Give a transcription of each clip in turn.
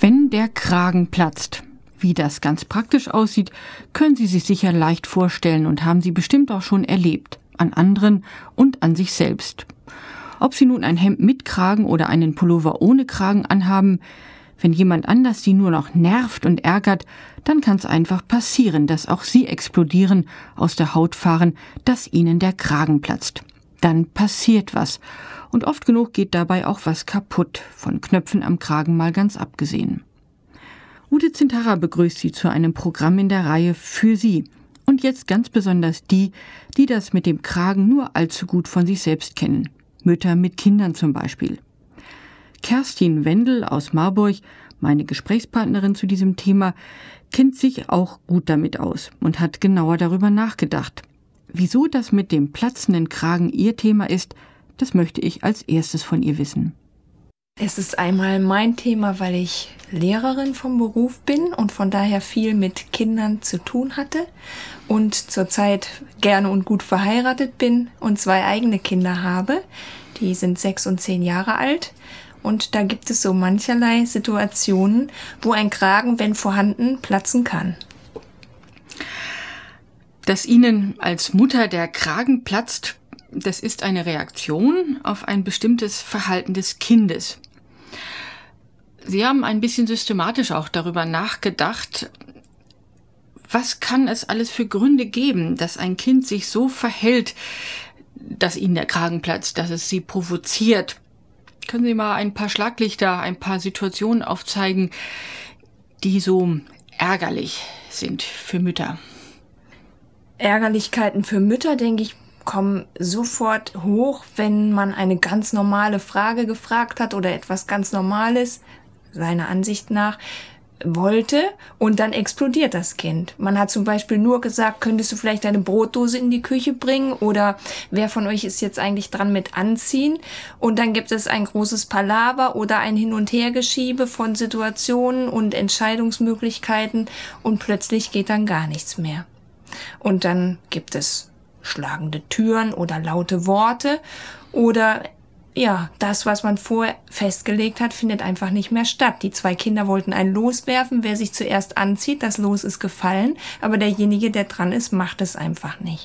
Wenn der Kragen platzt. Wie das ganz praktisch aussieht, können Sie sich sicher leicht vorstellen und haben Sie bestimmt auch schon erlebt. An anderen und an sich selbst. Ob Sie nun ein Hemd mit Kragen oder einen Pullover ohne Kragen anhaben, wenn jemand anders Sie nur noch nervt und ärgert, dann kann es einfach passieren, dass auch Sie explodieren, aus der Haut fahren, dass Ihnen der Kragen platzt. Dann passiert was. Und oft genug geht dabei auch was kaputt, von Knöpfen am Kragen mal ganz abgesehen. Ute Zintara begrüßt Sie zu einem Programm in der Reihe Für Sie. Und jetzt ganz besonders die, die das mit dem Kragen nur allzu gut von sich selbst kennen. Mütter mit Kindern zum Beispiel. Kerstin Wendel aus Marburg, meine Gesprächspartnerin zu diesem Thema, kennt sich auch gut damit aus und hat genauer darüber nachgedacht. Wieso das mit dem platzenden Kragen ihr Thema ist, das möchte ich als erstes von ihr wissen. Es ist einmal mein Thema, weil ich Lehrerin vom Beruf bin und von daher viel mit Kindern zu tun hatte und zurzeit gerne und gut verheiratet bin und 2 eigene Kinder habe. Die sind 6 und 10 Jahre alt und da gibt es so mancherlei Situationen, wo ein Kragen, wenn vorhanden, platzen kann. Dass Ihnen als Mutter der Kragen platzt, das ist eine Reaktion auf ein bestimmtes Verhalten des Kindes. Sie haben ein bisschen systematisch auch darüber nachgedacht, was kann es alles für Gründe geben, dass ein Kind sich so verhält, dass Ihnen der Kragen platzt, dass es Sie provoziert. Können Sie mal ein paar Schlaglichter, ein paar Situationen aufzeigen, die so ärgerlich sind für Mütter? Ärgerlichkeiten für Mütter, denke ich, kommen sofort hoch, wenn man eine ganz normale Frage gefragt hat oder etwas ganz Normales, seiner Ansicht nach, wollte und dann explodiert das Kind. Man hat zum Beispiel nur gesagt, könntest du vielleicht deine Brotdose in die Küche bringen oder wer von euch ist jetzt eigentlich dran mit Anziehen? Und dann gibt es ein großes Palaver oder ein Hin- und Hergeschiebe von Situationen und Entscheidungsmöglichkeiten und plötzlich geht dann gar nichts mehr. Und dann gibt es schlagende Türen oder laute Worte oder ja, das, was man vorher festgelegt hat, findet einfach nicht mehr statt. Die 2 Kinder wollten ein Los werfen, wer sich zuerst anzieht, das Los ist gefallen, aber derjenige, der dran ist, macht es einfach nicht.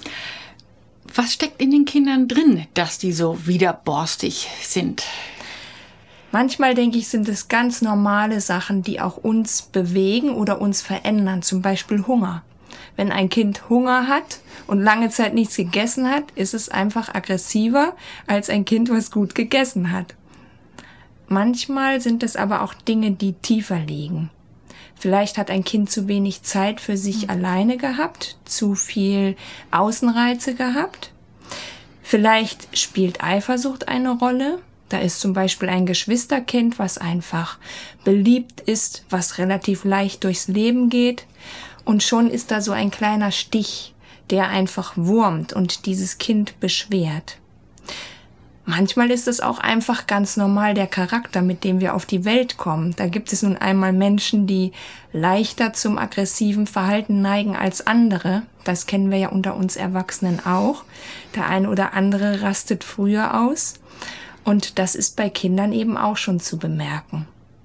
Was steckt in den Kindern drin, dass die so widerborstig sind? Manchmal, denke ich, sind es ganz normale Sachen, die auch uns bewegen oder uns verändern, zum Beispiel Hunger. Wenn ein Kind Hunger hat und lange Zeit nichts gegessen hat, ist es einfach aggressiver als ein Kind, was gut gegessen hat. Manchmal sind es aber auch Dinge, die tiefer liegen. Vielleicht hat ein Kind zu wenig Zeit für sich alleine gehabt, zu viel Außenreize gehabt. Vielleicht spielt Eifersucht eine Rolle. Da ist zum Beispiel ein Geschwisterkind, was einfach beliebt ist, was relativ leicht durchs Leben geht. Und schon ist da so ein kleiner Stich, der einfach wurmt und dieses Kind beschwert. Manchmal ist es auch einfach ganz normal der Charakter, mit dem wir auf die Welt kommen. Da gibt es nun einmal Menschen, die leichter zum aggressiven Verhalten neigen als andere. Das kennen wir ja unter uns Erwachsenen auch. Der eine oder andere rastet früher aus. Und das ist bei Kindern eben auch schon zu bemerken.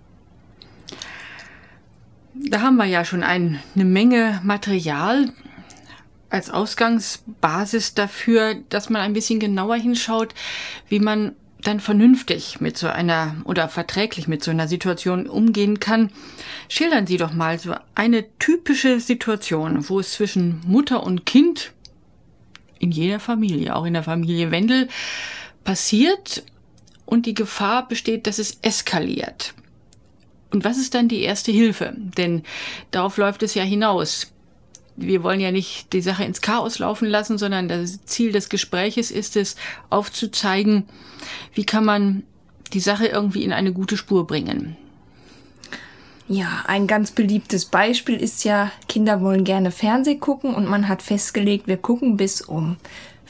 Da haben wir ja schon eine Menge Material als Ausgangsbasis dafür, dass man ein bisschen genauer hinschaut, wie man dann vernünftig mit so einer oder verträglich mit so einer Situation umgehen kann. Schildern Sie doch mal so eine typische Situation, wo es zwischen Mutter und Kind in jeder Familie, auch in der Familie Wendel, passiert und die Gefahr besteht, dass es eskaliert. Und was ist dann die erste Hilfe? Denn darauf läuft es ja hinaus. Wir wollen ja nicht die Sache ins Chaos laufen lassen, sondern das Ziel des Gespräches ist es, aufzuzeigen, wie kann man die Sache irgendwie in eine gute Spur bringen. Ja, ein ganz beliebtes Beispiel ist ja, Kinder wollen gerne Fernsehen gucken und man hat festgelegt, wir gucken bis um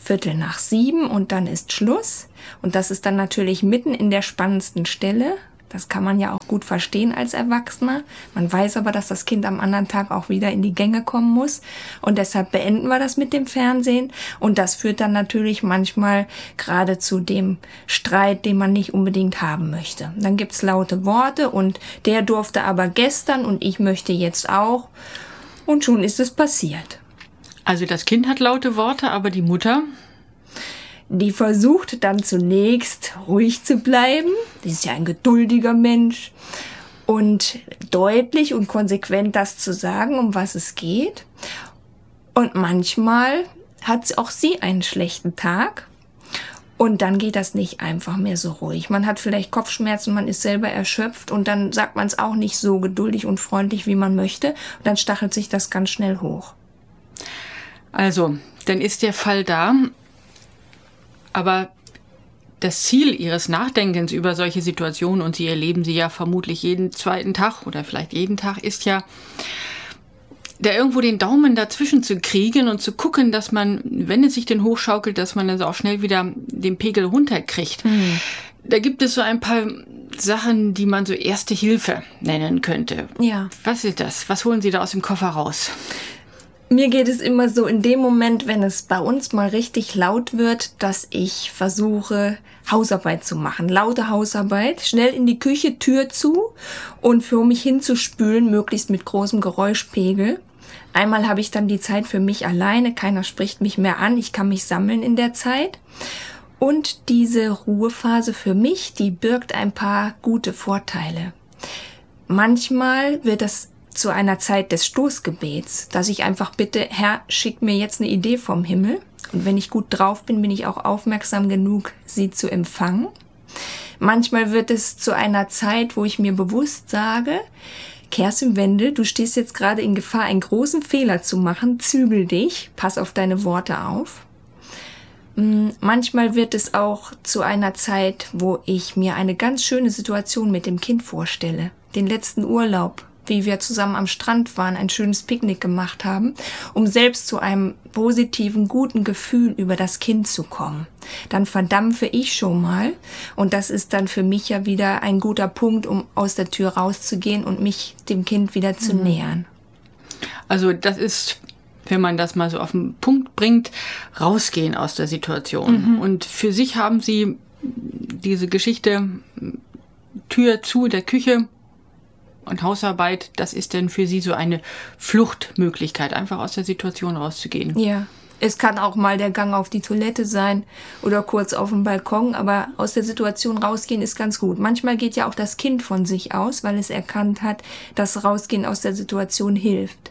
6:15 und dann ist Schluss. Und das ist dann natürlich mitten in der spannendsten Stelle. Das kann man ja auch gut verstehen als Erwachsener. Man weiß aber, dass das Kind am anderen Tag auch wieder in die Gänge kommen muss. Und deshalb beenden wir das mit dem Fernsehen. Und das führt dann natürlich manchmal gerade zu dem Streit, den man nicht unbedingt haben möchte. Dann gibt's laute Worte und der durfte aber gestern und ich möchte jetzt auch. Und schon ist es passiert. Also das Kind hat laute Worte, aber die Mutter? Die versucht dann zunächst ruhig zu bleiben. Die ist ja ein geduldiger Mensch. Und deutlich und konsequent das zu sagen, um was es geht. Und manchmal hat auch sie einen schlechten Tag. Und dann geht das nicht einfach mehr so ruhig. Man hat vielleicht Kopfschmerzen, man ist selber erschöpft und dann sagt man es auch nicht so geduldig und freundlich, wie man möchte. Und dann stachelt sich das ganz schnell hoch. Also, dann ist der Fall da. Aber das Ziel Ihres Nachdenkens über solche Situationen, und Sie erleben sie ja vermutlich jeden zweiten Tag oder vielleicht jeden Tag, ist ja, da irgendwo den Daumen dazwischen zu kriegen und zu gucken, dass man, wenn es sich denn hochschaukelt, dass man dann auch schnell wieder den Pegel runterkriegt. Da gibt es so ein paar Sachen, die man so Erste Hilfe nennen könnte. Ja. Was ist das? Was holen Sie da aus dem Koffer raus? Mir geht es immer so in dem Moment, wenn es bei uns mal richtig laut wird, dass ich versuche, Hausarbeit zu machen. Laute Hausarbeit, schnell in die Küche, Tür zu und für mich hinzuspülen, möglichst mit großem Geräuschpegel. Einmal habe ich dann die Zeit für mich alleine, keiner spricht mich mehr an, ich kann mich sammeln in der Zeit. Und diese Ruhephase für mich, die birgt ein paar gute Vorteile. Manchmal wird das zu einer Zeit des Stoßgebets, dass ich einfach bitte, Herr, schick mir jetzt eine Idee vom Himmel. Und wenn ich gut drauf bin, bin ich auch aufmerksam genug, sie zu empfangen. Manchmal wird es zu einer Zeit, wo ich mir bewusst sage, Kerstin Wendel, du stehst jetzt gerade in Gefahr, einen großen Fehler zu machen. Zügel dich, pass auf deine Worte auf. Manchmal wird es auch zu einer Zeit, wo ich mir eine ganz schöne Situation mit dem Kind vorstelle. Den letzten Urlaub, wie wir zusammen am Strand waren, ein schönes Picknick gemacht haben, um selbst zu einem positiven, guten Gefühl über das Kind zu kommen. Dann verdampfe ich schon mal und das ist dann für mich ja wieder ein guter Punkt, um aus der Tür rauszugehen und mich dem Kind wieder zu nähern. Also das ist, wenn man das mal so auf den Punkt bringt, rausgehen aus der Situation. Und für sich haben Sie diese Geschichte, Tür zu der Küche, und Hausarbeit, das ist denn für Sie so eine Fluchtmöglichkeit, einfach aus der Situation rauszugehen? Ja, es kann auch mal der Gang auf die Toilette sein oder kurz auf dem Balkon, aber aus der Situation rausgehen ist ganz gut. Manchmal geht ja auch das Kind von sich aus, weil es erkannt hat, dass Rausgehen aus der Situation hilft.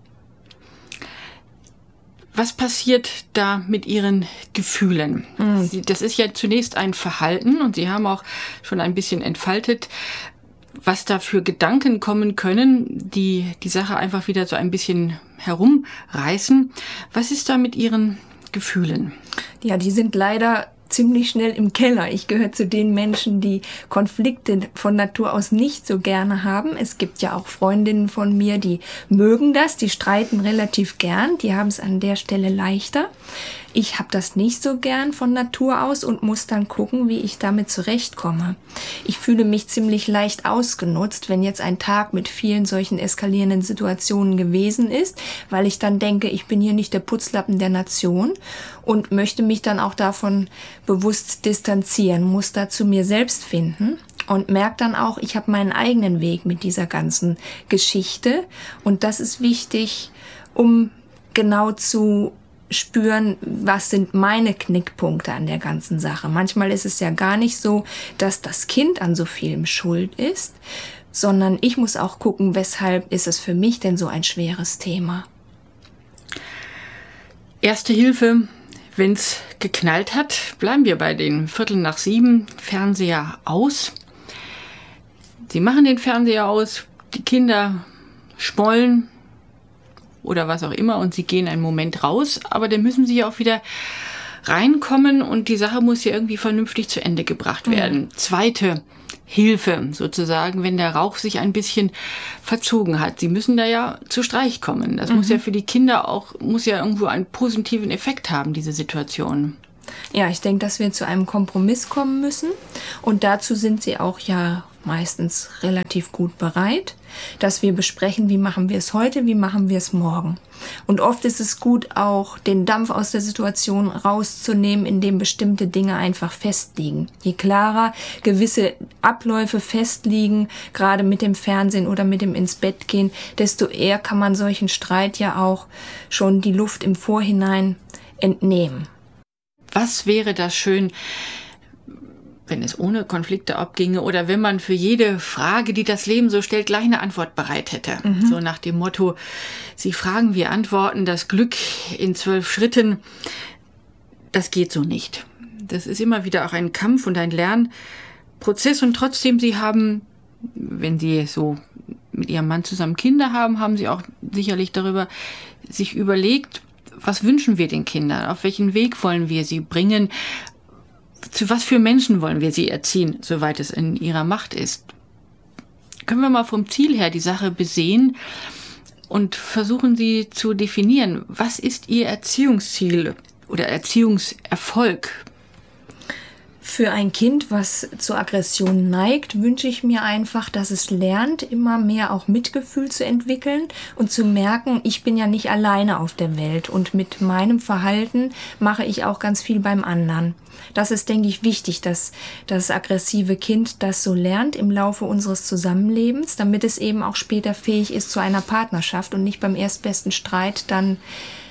Was passiert da mit Ihren Gefühlen? Das ist ja zunächst ein Verhalten und Sie haben auch schon ein bisschen entfaltet, was da für Gedanken kommen können, die die Sache einfach wieder so ein bisschen herumreißen. Was ist da mit Ihren Gefühlen? Ja, die sind leider ziemlich schnell im Keller. Ich gehöre zu den Menschen, die Konflikte von Natur aus nicht so gerne haben. Es gibt ja auch Freundinnen von mir, die mögen das, die streiten relativ gern, die haben es an der Stelle leichter. Ich habe das nicht so gern von Natur aus und muss dann gucken, wie ich damit zurechtkomme. Ich fühle mich ziemlich leicht ausgenutzt, wenn jetzt ein Tag mit vielen solchen eskalierenden Situationen gewesen ist, weil ich dann denke, ich bin hier nicht der Putzlappen der Nation und möchte mich dann auch davon bewusst distanzieren, muss da zu mir selbst finden und merke dann auch, ich habe meinen eigenen Weg mit dieser ganzen Geschichte und das ist wichtig, um genau zu spüren, was sind meine Knickpunkte an der ganzen Sache. Manchmal ist es ja gar nicht so, dass das Kind an so vielem schuld ist, sondern ich muss auch gucken, weshalb ist es für mich denn so ein schweres Thema. Erste Hilfe, wenn es geknallt hat, bleiben wir bei den 6:15, Fernseher aus. Sie machen den Fernseher aus, die Kinder schmollen, oder was auch immer und sie gehen einen Moment raus, aber dann müssen sie ja auch wieder reinkommen und die Sache muss ja irgendwie vernünftig zu Ende gebracht werden. Zweite Hilfe sozusagen, wenn der Rauch sich ein bisschen verzogen hat. Sie müssen da ja zu Streich kommen. Das muss ja für die Kinder auch, muss ja irgendwo einen positiven Effekt haben, diese Situation. Ja, ich denke, dass wir zu einem Kompromiss kommen müssen und dazu sind sie auch ja meistens relativ gut bereit, dass wir besprechen, wie machen wir es heute, wie machen wir es morgen. Und oft ist es gut, auch den Dampf aus der Situation rauszunehmen, indem bestimmte Dinge einfach festliegen. Je klarer gewisse Abläufe festliegen, gerade mit dem Fernsehen oder mit dem ins Bett gehen, desto eher kann man solchen Streit ja auch schon die Luft im Vorhinein entnehmen. Was wäre das schön, wenn es ohne Konflikte abginge oder wenn man für jede Frage, die das Leben so stellt, gleich eine Antwort bereit hätte. So nach dem Motto, Sie fragen, wir antworten, das Glück in 12 Schritten. Das geht so nicht. Das ist immer wieder auch ein Kampf und ein Lernprozess und trotzdem, Sie haben, wenn Sie so mit Ihrem Mann zusammen Kinder haben, haben Sie auch sicherlich darüber sich überlegt, was wünschen wir den Kindern, auf welchen Weg wollen wir sie bringen, zu was für Menschen wollen wir sie erziehen, soweit es in ihrer Macht ist. Können wir mal vom Ziel her die Sache besehen und versuchen sie zu definieren, was ist Ihr Erziehungsziel oder Erziehungserfolg? Für ein Kind, was zur Aggression neigt, wünsche ich mir einfach, dass es lernt, immer mehr auch Mitgefühl zu entwickeln und zu merken, ich bin ja nicht alleine auf der Welt und mit meinem Verhalten mache ich auch ganz viel beim anderen. Das ist, denke ich, wichtig, dass das aggressive Kind das so lernt im Laufe unseres Zusammenlebens, damit es eben auch später fähig ist zu einer Partnerschaft und nicht beim erstbesten Streit dann,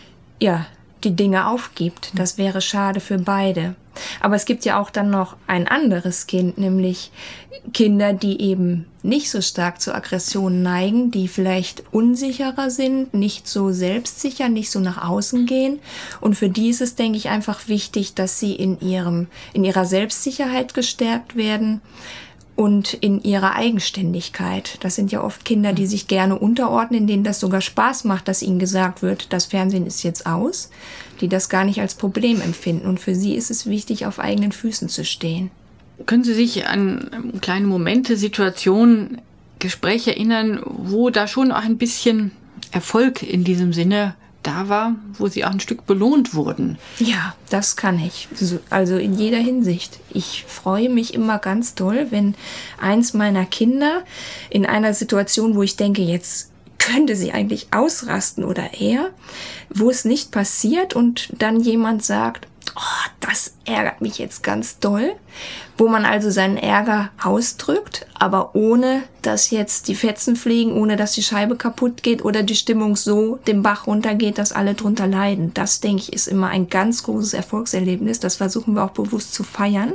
die Dinge aufgibt. Das wäre schade für beide. Aber es gibt ja auch dann noch ein anderes Kind, nämlich Kinder, die eben nicht so stark zur Aggression neigen, die vielleicht unsicherer sind, nicht so selbstsicher, nicht so nach außen gehen. Und für die ist es, denke ich, einfach wichtig, dass sie in ihrer Selbstsicherheit gestärkt werden und in ihrer Eigenständigkeit. Das sind ja oft Kinder, die sich gerne unterordnen, denen das sogar Spaß macht, dass ihnen gesagt wird, das Fernsehen ist jetzt aus, die das gar nicht als Problem empfinden. Und für sie ist es wichtig, auf eigenen Füßen zu stehen. Können Sie sich an kleine Momente, Situationen, Gespräche erinnern, wo da schon auch ein bisschen Erfolg in diesem Sinne da war, wo Sie auch ein Stück belohnt wurden? Ja, das kann ich. Also in jeder Hinsicht. Ich freue mich immer ganz doll, wenn eins meiner Kinder in einer Situation, wo ich denke, jetzt könnte sie eigentlich ausrasten oder er, wo es nicht passiert und dann jemand sagt, oh, das ärgert mich jetzt ganz doll, wo man also seinen Ärger ausdrückt, aber ohne, dass jetzt die Fetzen fliegen, ohne dass die Scheibe kaputt geht oder die Stimmung so den Bach runtergeht, dass alle drunter leiden. Das, denke ich, ist immer ein ganz großes Erfolgserlebnis. Das versuchen wir auch bewusst zu feiern.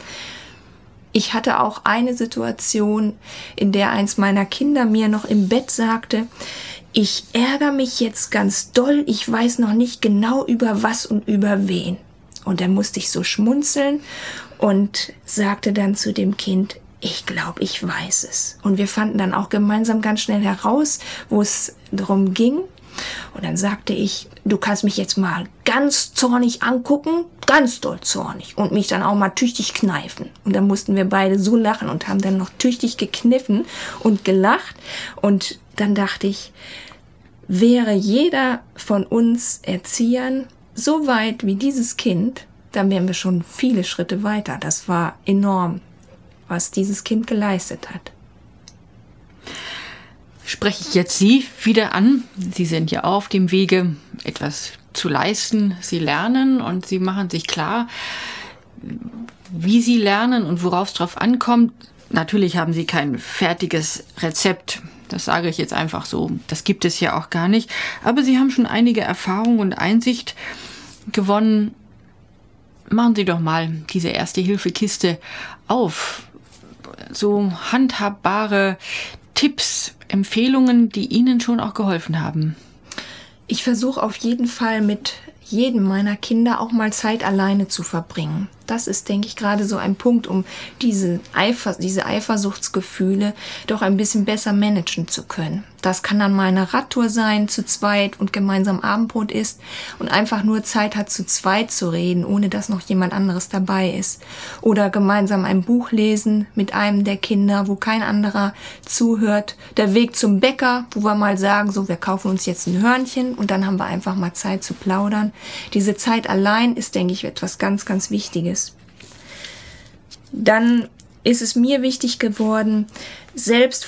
Ich hatte auch eine Situation, in der eins meiner Kinder mir noch im Bett sagte, ich ärgere mich jetzt ganz doll, ich weiß noch nicht genau über was und über wen. Und dann musste ich so schmunzeln und sagte dann zu dem Kind, ich glaube, ich weiß es. Und wir fanden dann auch gemeinsam ganz schnell heraus, wo es darum ging. Und dann sagte ich, du kannst mich jetzt mal ganz zornig angucken, ganz doll zornig. Und mich dann auch mal tüchtig kneifen. Und dann mussten wir beide so lachen und haben dann noch tüchtig gekniffen und gelacht. Und dann dachte ich, wäre jeder von uns Erziehern so weit wie dieses Kind, dann wären wir schon viele Schritte weiter. Das war enorm, was dieses Kind geleistet hat. Spreche ich jetzt Sie wieder an? Sie sind ja auf dem Wege, etwas zu leisten. Sie lernen und Sie machen sich klar, wie Sie lernen und worauf es drauf ankommt. Natürlich haben Sie kein fertiges Rezept. Das sage ich jetzt einfach so. Das gibt es ja auch gar nicht. Aber Sie haben schon einige Erfahrung und Einsicht gewonnen. Machen Sie doch mal diese Erste-Hilfe-Kiste auf. So handhabbare Tipps, Empfehlungen, die Ihnen schon auch geholfen haben. Ich versuche auf jeden Fall mit jedem meiner Kinder auch mal Zeit alleine zu verbringen. Das ist, denke ich, gerade so ein Punkt, um diese Eifersuchtsgefühle doch ein bisschen besser managen zu können. Das kann dann mal eine Radtour sein, zu zweit und gemeinsam Abendbrot isst und einfach nur Zeit hat, zu zweit zu reden, ohne dass noch jemand anderes dabei ist. Oder gemeinsam ein Buch lesen mit einem der Kinder, wo kein anderer zuhört. Der Weg zum Bäcker, wo wir mal sagen, so, wir kaufen uns jetzt ein Hörnchen und dann haben wir einfach mal Zeit zu plaudern. Diese Zeit allein ist, denke ich, etwas ganz, ganz Wichtiges. Dann ist es mir wichtig geworden, selbst